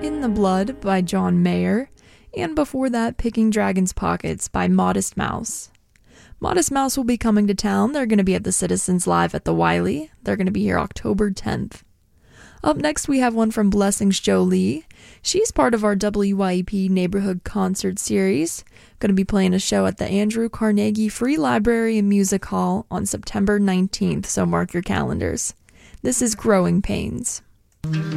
In the Blood by John Mayer, and before that, Picking Dragon's Pockets by Modest Mouse. Modest Mouse will be coming to town. They're going to be at the Citizens Live at the Wiley. They're going to be here October 10th. Up next, we have one from Blessings Jolie. She's part of our WYEP Neighborhood Concert Series. Going to be playing a show at the Andrew Carnegie Free Library and Music Hall on September 19th, so mark your calendars. This is Growing Pains.